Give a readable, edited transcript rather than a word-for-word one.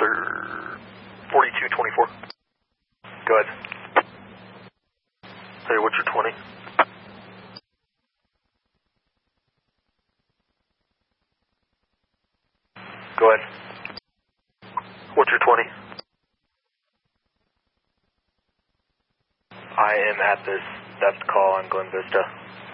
4224. Go ahead. Hey, what's your 20? Go ahead. What's your 20? I am at this theft call on Glen Vista.